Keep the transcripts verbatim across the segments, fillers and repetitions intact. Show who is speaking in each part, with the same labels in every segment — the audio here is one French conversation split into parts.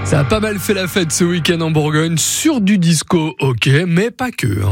Speaker 1: Ça a pas mal fait la fête ce week-end en Bourgogne, sur du disco, ok, mais pas que. Hein.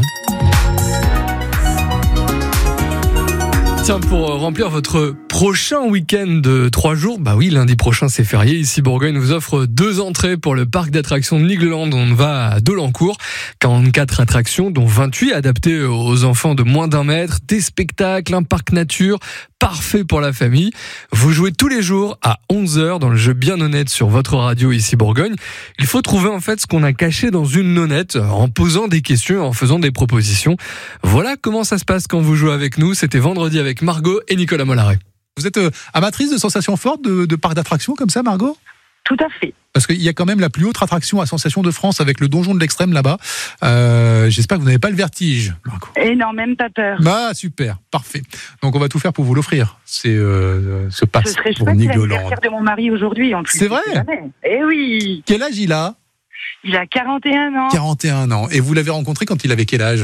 Speaker 1: Tiens, pour remplir votre prochain week-end de trois jours, bah oui, lundi prochain c'est férié, ici Bourgogne vous offre deux entrées pour le parc d'attractions de Nigloland. On va à Dolencourt, quarante-quatre attractions dont vingt-huit adaptées aux enfants de moins d'un mètre, des spectacles, un parc nature, parfait pour la famille. Vous jouez tous les jours à onze heures dans le jeu Bien Honnête sur votre radio ici Bourgogne. Il faut trouver en fait ce qu'on a caché dans une nonnette en posant des questions, en faisant des propositions. Voilà comment ça se passe quand vous jouez avec nous. C'était vendredi avec Margot et Nicolas Mollaret.
Speaker 2: Vous êtes euh, amatrice de sensations fortes, de, de parcs d'attractions comme ça, Margot ?
Speaker 3: Tout à fait.
Speaker 2: Parce qu'il y a quand même la plus haute attraction à sensations de France avec le donjon de l'extrême là-bas. Euh, j'espère que vous n'avez pas le vertige, Margot.
Speaker 3: Et non, même pas peur.
Speaker 2: Bah super, parfait. Donc on va tout faire pour vous l'offrir. C'est euh, ce passe
Speaker 3: Ce serait
Speaker 2: pour
Speaker 3: chouette,
Speaker 2: Nigloland.
Speaker 3: c'est l'anniversaire de mon mari aujourd'hui en plus.
Speaker 2: C'est vrai ?
Speaker 3: Eh oui.
Speaker 2: Quel âge il a ?
Speaker 3: Il a quarante et un ans.
Speaker 2: quarante et un ans. Et vous l'avez rencontré quand il avait quel âge ?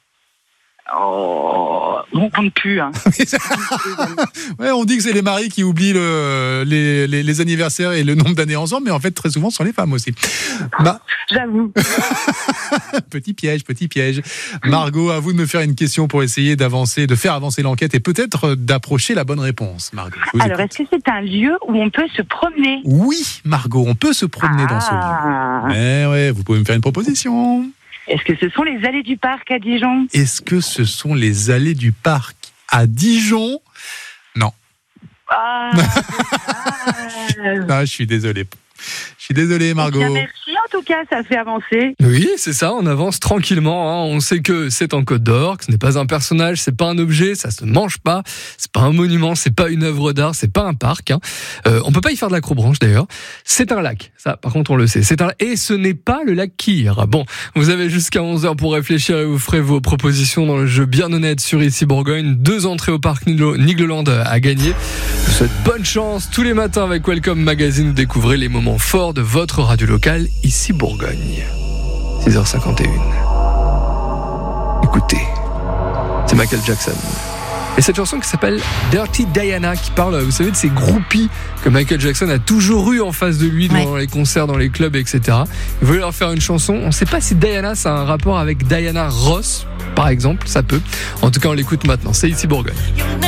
Speaker 3: Oh, on compte plus. Hein.
Speaker 2: Ouais, on dit que c'est les maris qui oublient le, les, les, les anniversaires et le nombre d'années ensemble, mais en fait très souvent ce sont les femmes aussi. Bah,
Speaker 3: J'avoue.
Speaker 2: petit piège, petit piège. Margot, à vous de me faire une question pour essayer d'avancer, de faire avancer l'enquête et peut-être d'approcher la bonne réponse. Margot.
Speaker 3: Alors, est-ce que c'est un lieu où on peut se promener ?
Speaker 2: Oui, Margot, on peut se promener
Speaker 3: ah.
Speaker 2: dans ce lieu. Mais ouais, vous pouvez me faire une proposition.
Speaker 3: Est-ce que ce sont les allées du parc à Dijon ?
Speaker 2: Est-ce que ce sont les allées du parc à Dijon ? Non.
Speaker 3: Ah,
Speaker 2: ah, je suis désolé. Je suis désolé, Margot.
Speaker 3: Bien, merci en tout cas, ça fait avancer.
Speaker 1: Oui, c'est ça, on avance tranquillement. Hein. On sait que c'est en Côte d'Or, que ce n'est pas un personnage, c'est pas un objet, ça se mange pas, c'est pas un monument, c'est pas une œuvre d'art, c'est pas un parc. Hein. Euh, on peut pas y faire de l'acrobranche d'ailleurs. C'est un lac, ça par contre on le sait. C'est un et ce n'est pas le lac Kyr. Bon, vous avez jusqu'à onze heures pour réfléchir et vous ferez vos propositions dans le jeu Bien Honnête sur ici Bourgogne. Deux entrées au parc Nigloland à gagner. Je vous souhaite bonne chance tous les matins avec Welcome Magazine. Vous découvrez les moments forts de votre radio locale ici Bourgogne. six heures cinquante et une. Écoutez, c'est Michael Jackson. Et cette chanson qui s'appelle Dirty Diana, qui parle, vous savez, de ces groupies que Michael Jackson a toujours eu en face de lui dans ouais. les concerts, dans les clubs, et cetera. Il voulait leur faire une chanson. On ne sait pas si Diana, ça a un rapport avec Diana Ross, par exemple. Ça peut. En tout cas, on l'écoute maintenant. C'est ici Bourgogne.